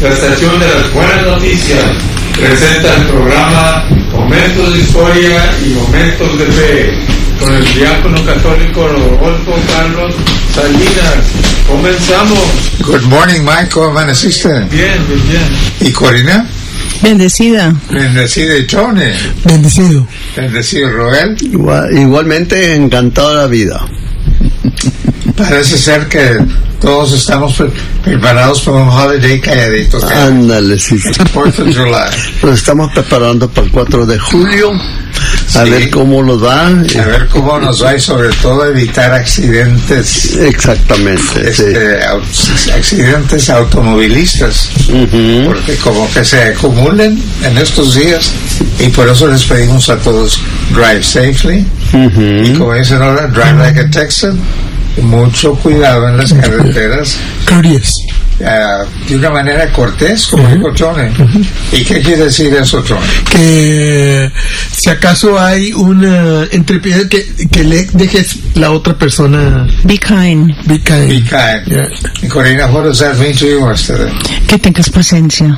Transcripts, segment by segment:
La estación de las buenas noticias presenta el programa Momentos de Historia y Momentos de Fe con el diácono católico Rodolfo Carlos Salinas. Comenzamos. Good morning, Mike. ¿Cómo amaneciste? Bien. ¿Y Corina? Bendecida. Bendecida. ¿Y Tony? Bendecido. Bendecido. ¿Roel? Igualmente encantado de la vida. Parece ser que todos estamos preparados para un holiday calladito. Ándale, sí. 4th of July. Nos estamos preparando para el 4 de julio. A ver cómo nos va. A ver cómo nos va y sobre todo evitar accidentes. Exactamente. Accidentes automovilistas. Porque como que se acumulen en estos días. Y por eso les pedimos a todos drive safely. Y como dicen ahora, drive like a Texan. Mucho cuidado en las carreteras. Courteous. De una manera cortés, como dijo Tony. ¿Y qué quiere decir eso, Tony? Que si acaso hay una entrepiedad, que le dejes la otra persona. Be kind. Be kind. Yeah. Y Corina, what does that mean to you yesterday? Que tengas paciencia.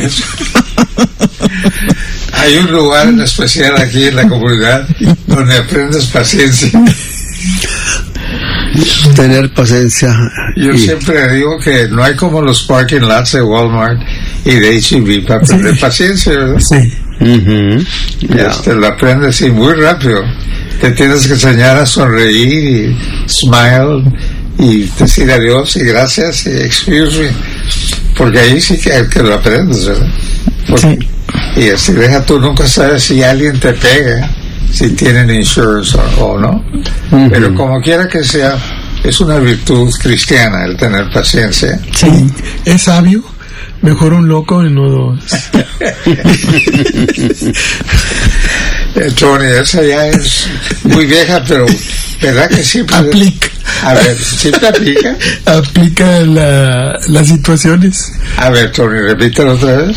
Hay un lugar en especial aquí en la comunidad donde aprendes paciencia. Tener paciencia. Yo siempre digo que no hay como los parking lots de Walmart y de H-E-B para aprender paciencia, ¿verdad? Sí. Lo aprendes y muy rápido. Te tienes que enseñar a sonreír y smile y decir adiós y gracias y excuse me, porque ahí sí que lo aprendes, ¿verdad? Y así deja, tú nunca sabes si alguien te pega, si tienen insurance o no. Pero como quiera que sea, es una virtud cristiana el tener paciencia. Sí. Es sabio. Mejor un loco y no dos. Tony, esa ya es muy vieja, pero ¿verdad que siempre aplica? A ver, ¿siempre aplica? Aplica las situaciones. A ver, Tony, repítelo otra vez.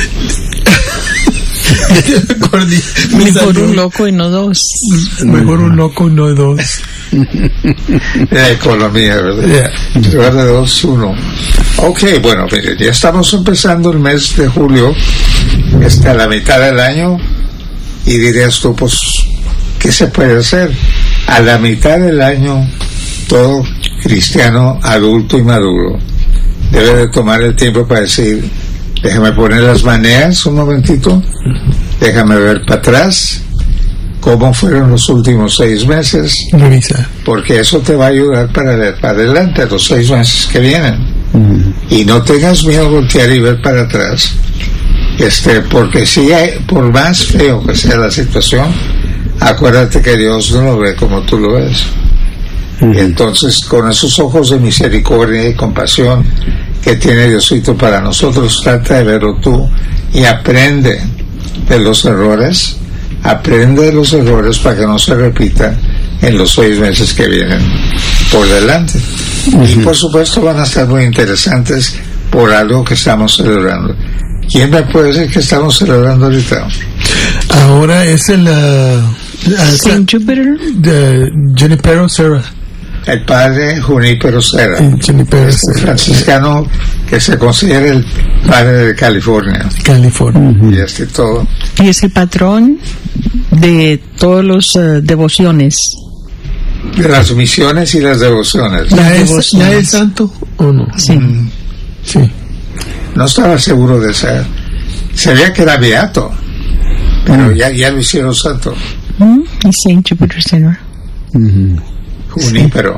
Mejor un loco y no dos. Mejor un loco y no dos. La economía, ¿verdad? En lugar de 2, 1. Ok, bueno, mire, ya estamos empezando el mes de julio, a la mitad del año, y dirías tú, pues, ¿qué se puede hacer? A la mitad del año, todo cristiano adulto y maduro debe de tomar el tiempo para decir, déjame poner las maneras un momentito, déjame ver para atrás cómo fueron los últimos 6 meses. Revisa. Porque eso te va a ayudar para adelante, los 6 meses que vienen. Y no tengas miedo a voltear y ver para atrás. Porque si por más feo que sea la situación, acuérdate que Dios no lo ve como tú lo ves. Y entonces, con esos ojos de misericordia y compasión que tiene Diosito para nosotros, trata de verlo tú y aprende de los errores. Aprende de los errores para que no se repitan en los 6 meses que vienen por delante. Y por supuesto van a estar muy interesantes por algo que estamos celebrando. ¿Quién me puede decir que estamos celebrando ahorita? Ahora es el Saint Jupiter de Junipero Serra. El padre Junípero Serra, franciscano que se considera el padre de California. Y todo. Y es el patrón de todas las devociones. De las misiones y las devociones. ¿Ya es santo o no? Sí. Sí. No estaba seguro de ser. Sabía que era beato, pero ya lo hicieron santo. Y Saint Jupiter Serra. Junípero,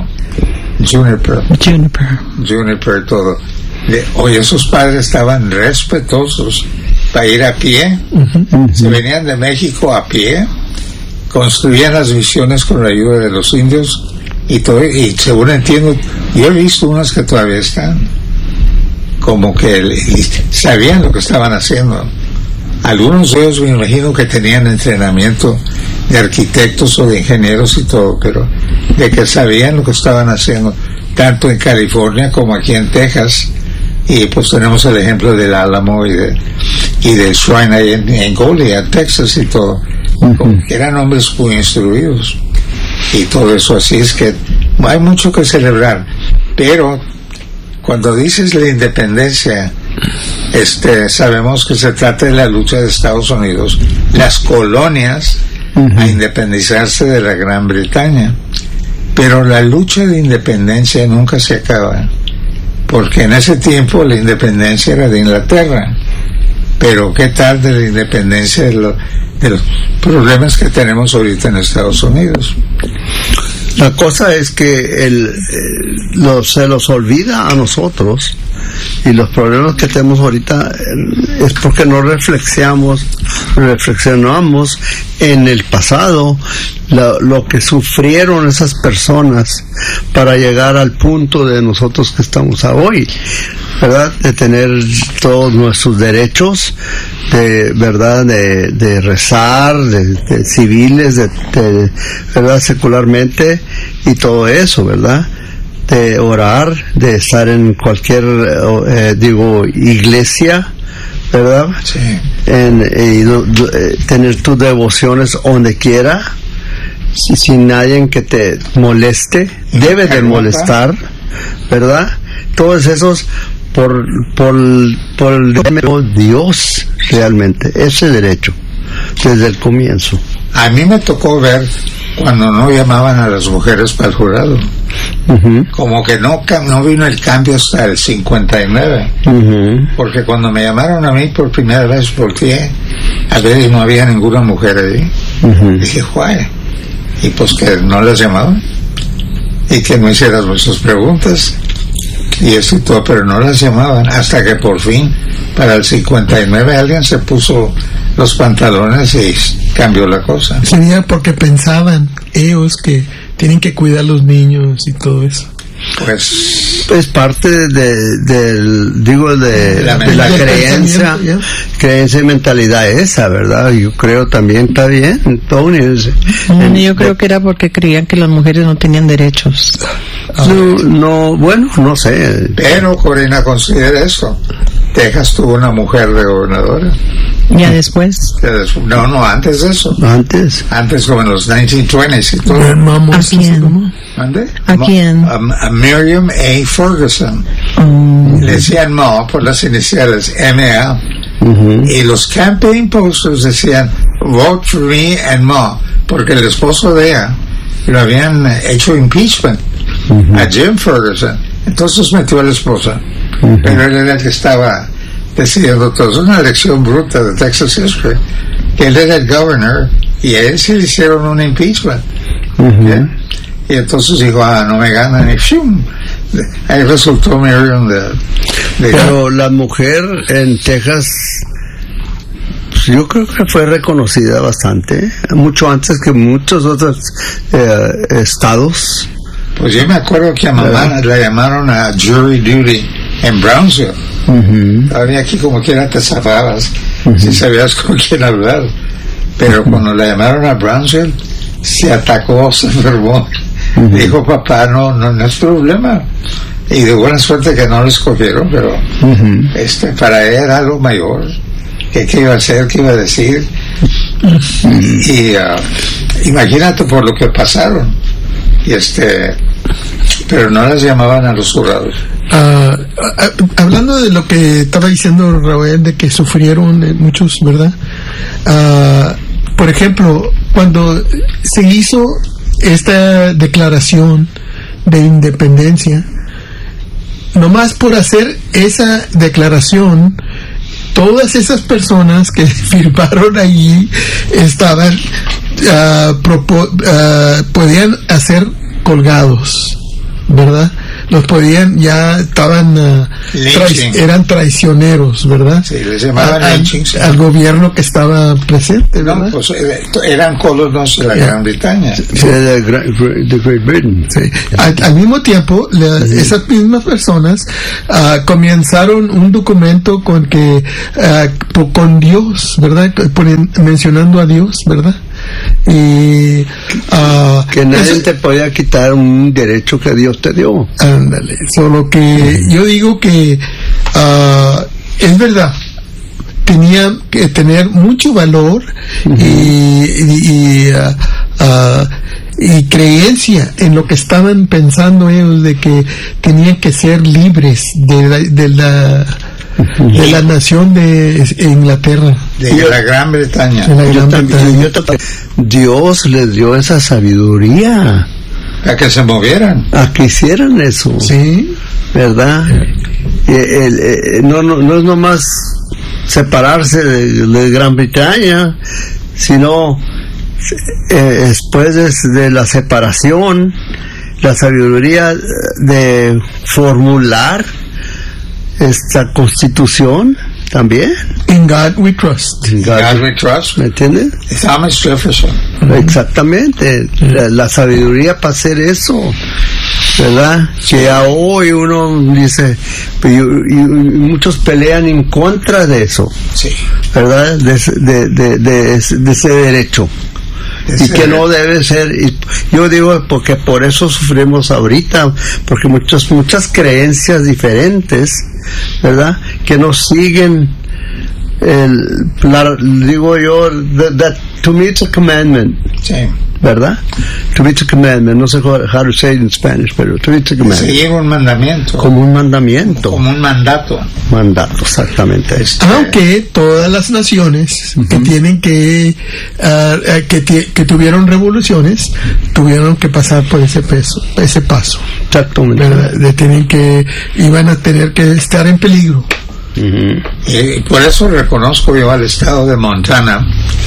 Juniper, todo. Oye, esos padres estaban respetuosos para ir a pie. Se venían de México a pie, construían las misiones con la ayuda de los indios y todo. Y según entiendo, yo he visto unas que todavía están, como que sabían lo que estaban haciendo. Algunos de ellos me imagino que tenían entrenamiento de arquitectos o de ingenieros y todo, pero de que sabían lo que estaban haciendo, tanto en California como aquí en Texas. Y pues tenemos el ejemplo del Álamo y del Shrine ahí en Goliad, Texas y todo, que eran hombres muy instruidos y todo eso. Así es que hay mucho que celebrar, pero cuando dices la independencia sabemos que se trata de la lucha de Estados Unidos, las colonias, a independizarse de la Gran Bretaña. Pero la lucha de independencia nunca se acaba, porque en ese tiempo la independencia era de Inglaterra. Pero ¿qué tal de la independencia de los problemas que tenemos ahorita en Estados Unidos? La cosa es que se los olvida a nosotros, y los problemas que tenemos ahorita es porque no reflexionamos en el pasado lo que sufrieron esas personas para llegar al punto de nosotros que estamos hoy, ¿verdad? De tener todos nuestros derechos, de verdad, de rezar, de civiles, de verdad, secularmente, y todo eso, ¿verdad? De orar, de estar en cualquier iglesia, ¿verdad? Sí. Tener tus devociones donde quiera, sin nadie que te moleste, debe de molestar, ¿verdad? Todos esos por el derecho de Dios, realmente, ese derecho, desde el comienzo. A mí me tocó ver cuando no llamaban a las mujeres para el jurado. Como que no vino el cambio hasta el 59. Porque cuando me llamaron a mí por primera vez, volteé a ver y no había ninguna mujer ahí. Dije, ¡guay! Y pues que no las llamaban, y que no hicieras muchas preguntas y eso y todo, pero no las llamaban, hasta que por fin para el 59 alguien se puso los pantalones y cambió la cosa. Sería porque pensaban ellos que tienen que cuidar a los niños y todo eso. Pues es parte de la creencia y mentalidad esa, ¿verdad? Yo creo también está bien, Tony. Yo creo que era porque creían que las mujeres no tenían derechos. No sé. Pero Corina, considera eso. Texas tuvo una mujer de gobernadora. ¿Ya después? No, antes de eso. Antes como en los 1920s y todo. ¿A quién? ¿Dónde? ¿A quién? A Miriam A. Ferguson. Le decían Ma por las iniciales M.A. Y los campaign posters decían Vote for me and Ma, porque el esposo de ella lo habían hecho impeachment a Jim Ferguson. Entonces metió a la esposa. Pero él era el que estaba decidiendo todo. Es una elección bruta de Texas history, que él era el governor y a él sí le hicieron un impeachment. Y entonces dijo, no me ganan, y ¡fium! Ahí resultó Miriam pero la mujer en Texas, yo creo que fue reconocida bastante, mucho antes que muchos otros estados. Pues yo me acuerdo que a mamá la llamaron a jury duty en Brownsville. Todavía aquí como quiera te zafabas si sabías con quién hablar, pero cuando la llamaron a Brownsville se atacó, se enfermó. Dijo, papá, no es problema, y de buena suerte que no lo escogieron, pero para ella era algo mayor. ¿Qué iba a hacer? ¿Qué iba a decir? Y imagínate por lo que pasaron. Y pero no las llamaban a los jurados. Hablando de lo que estaba diciendo Raúl, de que sufrieron muchos, ¿verdad? Por ejemplo, cuando se hizo esta declaración de independencia, nomás por hacer esa declaración, todas esas personas que firmaron allí estaban podían ser colgados, ¿verdad? Los podían, ya estaban eran traicioneros, ¿verdad? Sí, les llamaban al gobierno que estaba presente, ¿verdad? No, pues eran colonos de la Gran Bretaña. De Great Britain. Sí. Al mismo tiempo, esas mismas personas comenzaron un documento con Dios, ¿verdad? Mencionando a Dios, ¿verdad? Y que nadie te podía quitar un derecho que Dios te dio. Ándale, solo que yo digo que es verdad, tenía que tener mucho valor y creencia en lo que estaban pensando ellos, de que tenían que ser libres de de la nación de Inglaterra, de la Gran Bretaña. de la Gran Bretaña. Dios les dio esa sabiduría A que se movieran. a que hicieran eso, Sí, ¿verdad? No es nomás separarse de Gran Bretaña, sino después de la separación, la sabiduría de formular esta constitución también. In God we trust. God we trust. ¿Me entiendes? Thomas Jefferson. Exactamente, la sabiduría para hacer eso, ¿verdad? Que ya hoy uno dice, y muchos pelean en contra de eso, Sí. ¿verdad? De ese derecho. Y que no debe ser, y yo digo porque por eso sufrimos ahorita, porque muchas creencias diferentes, ¿verdad? Que no siguen digo yo, that to me it's a commandment, Sí. ¿verdad? To me it's a commandment, no sé how to say it in Spanish, pero to me it's a commandment. Seguir un mandamiento. Como un mandamiento. Como un mandato. Mandato, exactamente. Aunque todas las naciones que tienen que tuvieron revoluciones tuvieron que pasar por ese paso, Exactamente. ¿verdad? Iban a tener que estar en peligro. Y por eso reconozco yo al estado de Montana.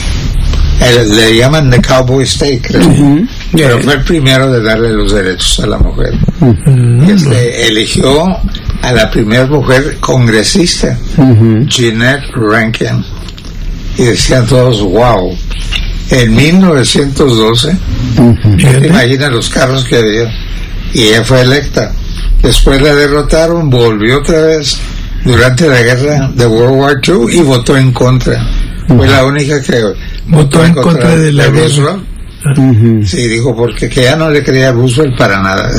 Le llaman the Cowboy State, creo. Pero fue el primero de darle los derechos a la mujer. Eligió a la primera mujer congresista, Jeanette Rankin. Y decían todos, wow. En 1912, imagina los carros que había. Y ella fue electa. Después la derrotaron, volvió otra vez durante la guerra de World War II y votó en contra. Fue la única que Votó en contra de la guerra. Sí, dijo, porque que ya no le creía a Roosevelt para nada.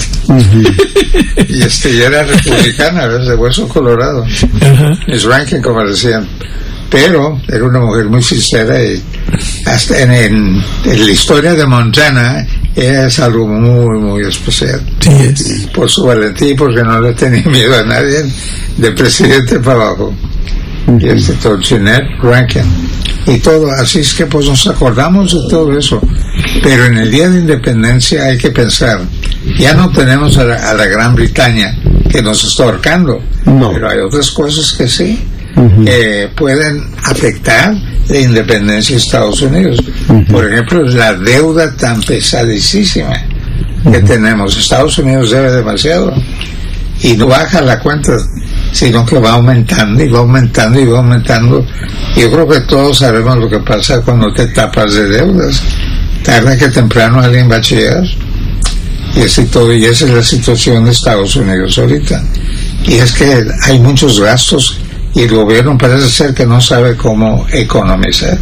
Y ya era republicana, ¿ves? De hueso colorado. Es Rankin, como decían. Pero era una mujer muy sincera y hasta en la historia de Montana ella es algo muy, muy especial. Sí es. Por su valentía y porque no le tenía miedo a nadie, de presidente para abajo. Y todo, Jeanette Rankin. Y todo, así es que pues nos acordamos de todo eso. Pero en el Día de Independencia hay que pensar, ya no tenemos a la Gran Bretaña que nos está ahorcando, pero hay otras cosas que sí. Pueden afectar la independencia de Estados Unidos. Por ejemplo, la deuda tan pesadísima que tenemos. Estados Unidos debe demasiado y no baja la cuenta, sino que va aumentando y va aumentando y va aumentando. Yo creo que todos sabemos lo que pasa cuando te tapas de deudas. Tarde que temprano alguien va a chillar. Y esa es la situación de Estados Unidos ahorita. Y es que hay muchos gastos y el gobierno parece ser que no sabe cómo economizar.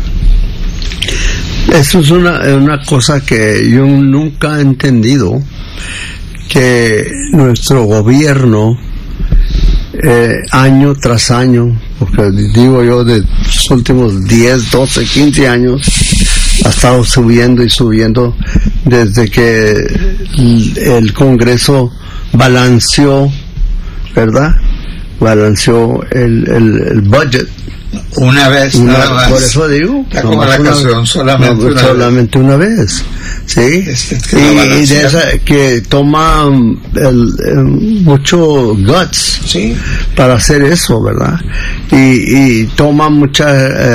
Eso es una cosa que yo nunca he entendido, que nuestro gobierno año tras año, porque digo yo de los últimos 10, 12, 15 años ha estado subiendo y subiendo desde que el Congreso balanceó, ¿verdad? Balanceó el budget una vez nada más. Por eso digo, como la canción, solamente una vez, ¿sí? Y de esa que toma mucho guts, ¿sí?, para hacer eso, ¿verdad? Y toma mucha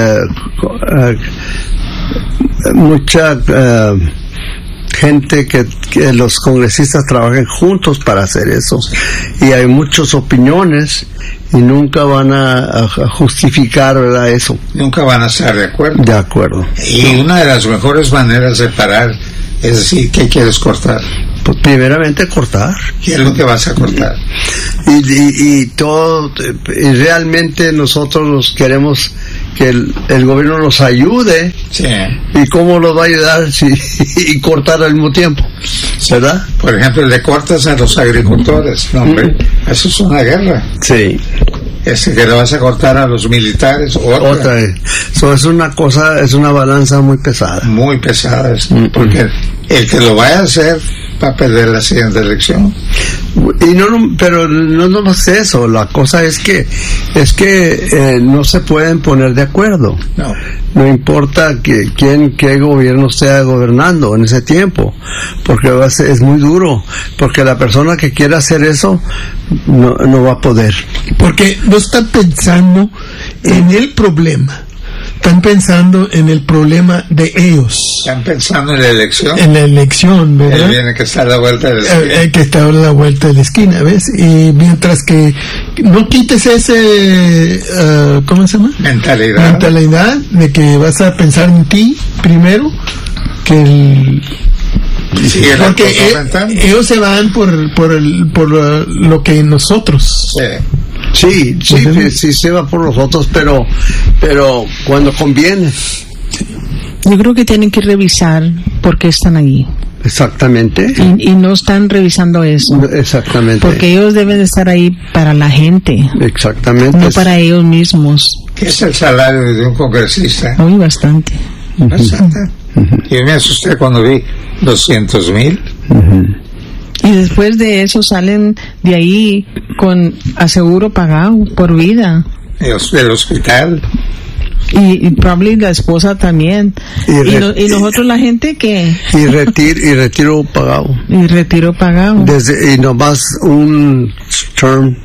gente que los congresistas trabajen juntos para hacer eso, y hay muchas opiniones y nunca van a justificar, ¿verdad? Eso nunca van a estar de acuerdo. Y una de las mejores maneras de parar es decir, ¿qué quieres cortar? Pues primeramente cortar. ¿Qué es lo que vas a cortar? Y todo, y realmente nosotros nos queremos que el gobierno nos ayude. Sí. ¿Y cómo nos va a ayudar y cortar al mismo tiempo? ¿Verdad? Por ejemplo, le cortas a los agricultores. No, hombre, eso es una guerra. Sí. Que le vas a cortar a los militares. Otra vez. Eso es una cosa, es una balanza muy pesada. Muy pesada. Porque el que lo vaya a hacer para perder la siguiente elección. Y pero no nomás eso, la cosa es que no se pueden poner de acuerdo. No importa qué gobierno esté gobernando en ese tiempo, porque es muy duro, porque la persona que quiera hacer eso no va a poder. Porque no están pensando en el problema. Están pensando en el problema de ellos. Están pensando en la elección. En la elección, ¿verdad? Tiene que estar a la vuelta de la esquina. Que está a la vuelta de la esquina, ¿ves? Y mientras que no quites ese, ¿cómo se llama? Mentalidad de que vas a pensar en ti primero, que porque ellos se van por lo que nosotros. Sí, se va por los otros, pero cuando conviene. Yo creo que tienen que revisar por qué están ahí. Exactamente. Y no están revisando eso. Exactamente. Porque ellos deben de estar ahí para la gente. Exactamente. No para ellos mismos. ¿Qué es el salario de un congresista? Muy bastante. Bastante. Yo me asusté cuando vi 200,000. Y después de eso salen de ahí con aseguro pagado por vida. Del hospital. Y probablemente la esposa también. Y nosotros la gente que... Y retiro pagado. Y retiro pagado. Y nomás un term.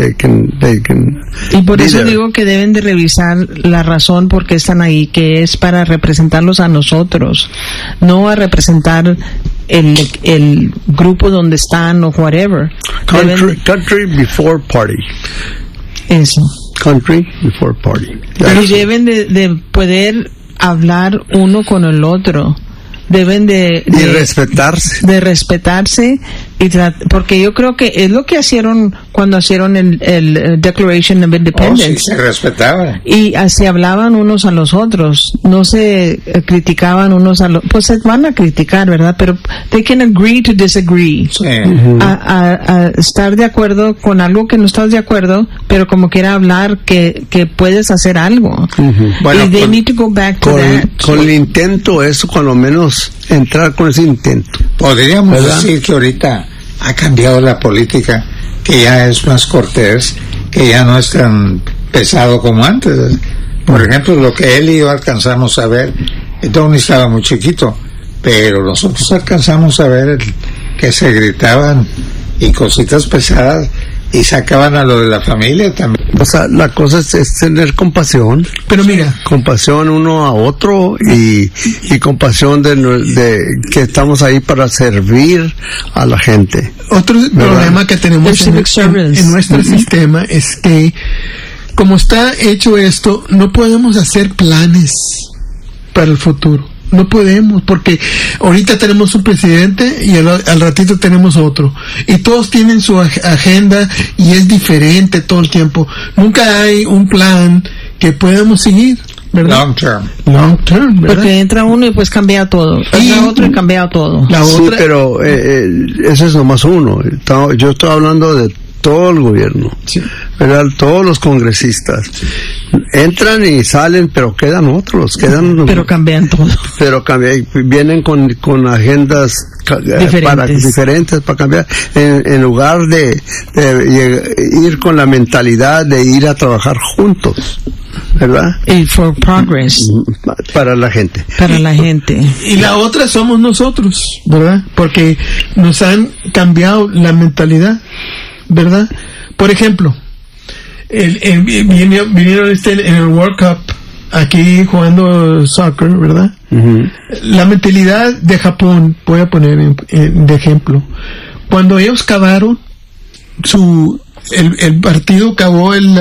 Y por eso digo que deben de revisar la razón por qué están ahí, que es para representarlos a nosotros, no a representar el grupo donde están o whatever. Country before party. Eso. Country before party. Y deben de poder hablar uno con el otro. Deben de respetarse. De respetarse porque yo creo que es lo que hicieron cuando hicieron el Declaration of Independence. Sí, se respetaban. Y se hablaban unos a los otros, no se criticaban unos a los... Pues se van a criticar, ¿verdad? Pero they can agree to disagree. Sí. A estar de acuerdo con algo que no estás de acuerdo, pero como quiera hablar que puedes hacer algo. Bueno, y they need to go back to that. Con el intento, eso cuando menos entrar con ese intento. Podríamos decir que ahorita ha cambiado la política, que ya es más cortés, que ya no es tan pesado como antes. Por ejemplo, lo que él y yo alcanzamos a ver, Tony estaba muy chiquito, pero nosotros alcanzamos a ver que se gritaban y cositas pesadas y sacaban a lo de la familia también. O sea, la cosa es tener compasión. Pero mira, compasión uno a otro y compasión de que estamos ahí para servir a la gente. Otro problema que tenemos en nuestro sistema es que, como está hecho esto, no podemos hacer planes para el futuro. No podemos, porque ahorita tenemos un presidente y al ratito tenemos otro. Y todos tienen su agenda y es diferente todo el tiempo. Nunca hay un plan que podamos seguir, ¿verdad? Long term, ¿verdad? Porque entra uno y pues cambia todo. Entra otro y cambia todo. Sí, pero ese es nomás uno. Yo estoy hablando de todo el gobierno, ¿verdad? Todos los congresistas entran y salen, pero quedan otros, pero cambian todo, vienen con agendas diferentes para cambiar, en lugar de ir con la mentalidad de ir a trabajar juntos, ¿verdad? Y for progress, para la gente. Y la otra somos nosotros, ¿verdad? Porque nos han cambiado la mentalidad, ¿verdad? Por ejemplo, vinieron en el World Cup aquí jugando soccer, ¿verdad? La mentalidad de Japón, voy a poner de ejemplo. Cuando ellos cavaron el partido, cavó el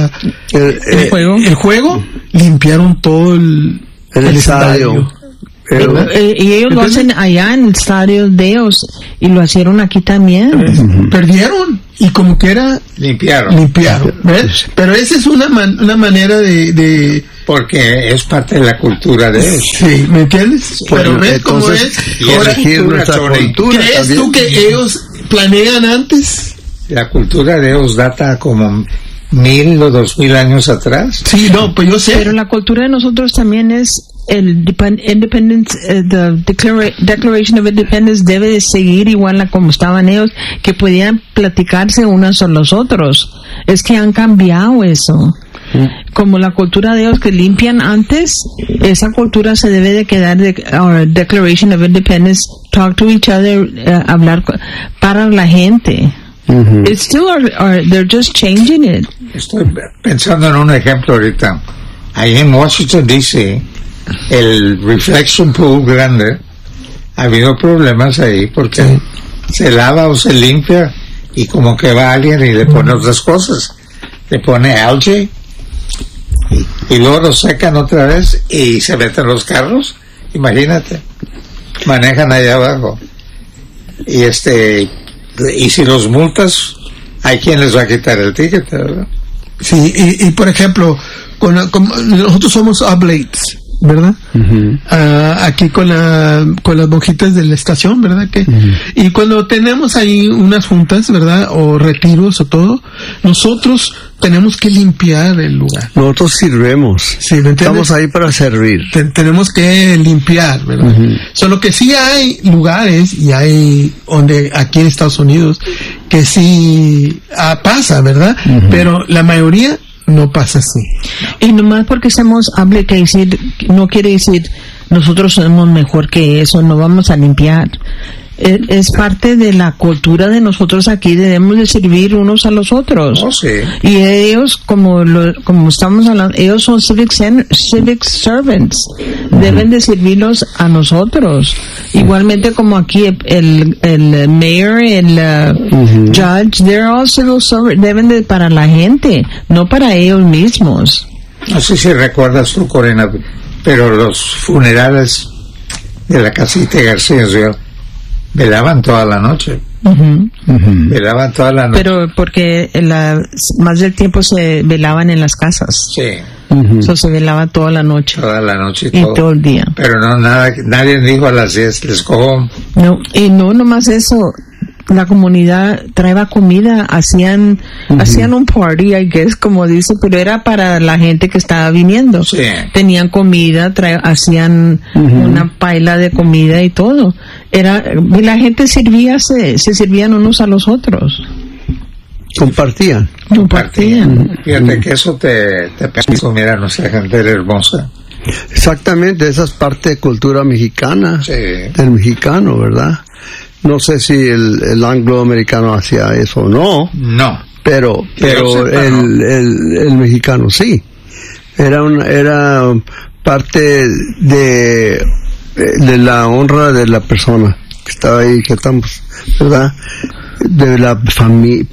juego, limpiaron todo el estadio. Y ellos lo hacen allá en el estadio de ellos y lo hicieron aquí también. Perdieron y como quiera limpiaron. ¿Ves? Pero esa es una manera de porque es parte de la cultura de ellos. Sí, ¿me entiendes? Pero ves cómo es. ¿Crees tú que ellos planean antes? La cultura de ellos data como 1000 o 2000 años atrás. Sí, no, pues yo sé. Pero la cultura de nosotros también es el Independence, the Declaration of Independence debe de seguir igual a como estaban ellos, que podían platicarse unos a los otros. Es que han cambiado eso. Como la cultura de ellos que limpian antes, esa cultura se debe de quedar de our Declaration of Independence, talk to each other, hablar para la gente. It's still they're just changing it. Estoy pensando en un ejemplo ahorita. Ahí en Washington D.C., el Reflection Pool grande, ha habido problemas ahí porque se lava o se limpia y como que va alguien y le pone otras cosas. Le pone algae y luego lo secan otra vez y se meten los carros. Imagínate, manejan allá abajo. Y si los multas, hay quien les va a quitar el ticket, ¿verdad? Sí, y por ejemplo, nosotros somos oblates, ¿verdad? Aquí con las monjitas de la estación, ¿verdad? Y cuando tenemos ahí unas juntas, ¿verdad? O retiros o todo, nosotros tenemos que limpiar el lugar. Nosotros sirvemos. Sí, ¿me entiendes? Estamos ahí para servir. Tenemos que limpiar, ¿verdad? Solo que sí hay lugares, y hay donde aquí en Estados Unidos, que sí pasa, ¿verdad? Pero la mayoría no pasa así. Y nomás porque seamos decir, no quiere decir nosotros somos mejor que eso, no vamos a limpiar. Es parte de la cultura de nosotros aquí, debemos de servir unos a los otros. Oh, sí. Y ellos, como estamos hablando, ellos son civic servants, deben de servirlos a nosotros. Igualmente como aquí el mayor, el judge, they're all civil servants, deben de para la gente, no para ellos mismos. No sé si recuerdas tú, Corina, pero los funerales de la casita de García velaban toda la noche. Velaban toda la noche. Pero porque más del tiempo se velaban en las casas. Sí. Eso se velaba toda la noche. Toda la noche y todo el día. Pero no, nadie dijo a las 10, les cojo. No, y no nomás eso. La comunidad traía comida, hacían un party, I guess, como dice, pero era para la gente que estaba viniendo. Sí. Tenían comida, hacían una paila de comida y todo. Y la gente se servían unos a los otros. Compartían. Fíjate que eso te mira, nuestra gente era hermosa. Exactamente, esa es parte de cultura mexicana, del mexicano, ¿verdad? No sé si el angloamericano hacía eso o no. No. Pero el mexicano sí. Era parte de la honra de la persona que estaba ahí, que estamos, ¿verdad? De la familia,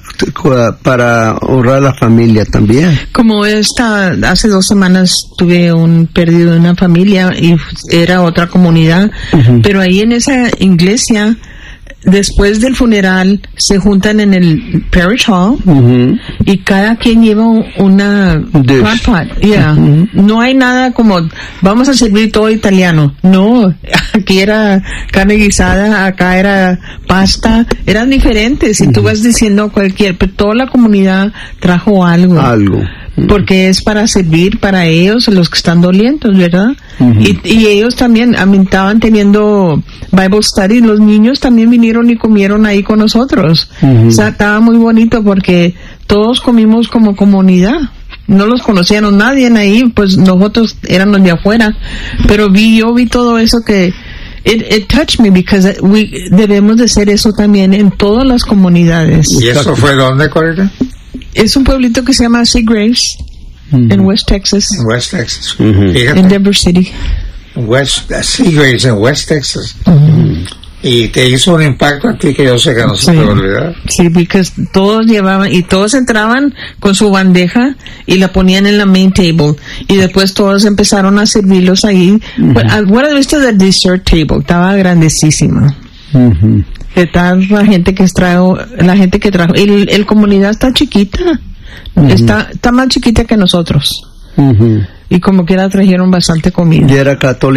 para honrar a la familia también. Como hace 2 semanas tuve un perdido de una familia y era otra comunidad, pero ahí en esa iglesia, después del funeral, se juntan en el parish hall y cada quien lleva una hot pot. No hay nada como vamos a servir todo italiano. No, aquí era carne guisada, acá era pasta, eran diferentes. Y tú vas diciendo pero toda la comunidad trajo algo. Porque es para servir para ellos, los que están dolientes, ¿verdad? Y ellos también estaban teniendo Bible study, los niños también vinieron y comieron ahí con nosotros. O sea, estaba muy bonito porque todos comimos como comunidad. No los conocíamos nadie ahí, pues nosotros éramos de afuera. Pero yo vi todo eso que it touched me because debemos de hacer eso también en todas las comunidades. ¿Y eso fue dónde, Corina? Es un pueblito que se llama Seagraves, en West Texas. En West Texas. En Denver City. Seagraves en West Texas. Y te hizo un impacto a ti que yo sé que no se te va a olvidar. Sí, porque todos llevaban, y todos entraban con su bandeja y la ponían en la main table. Y después todos empezaron a servirlos ahí. Bueno, viste del dessert table, estaba grandísima. Está la gente que trajo, el comunidad está chiquita, está más chiquita que nosotros, y como quiera trajeron bastante comida. Y era católico.